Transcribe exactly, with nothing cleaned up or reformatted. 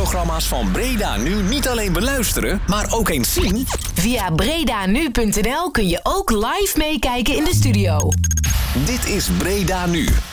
programma's van Breda Nu niet alleen beluisteren, maar ook eens zien? Via bredanu punt n l kun je ook live meekijken in de studio. Dit is Breda Nu.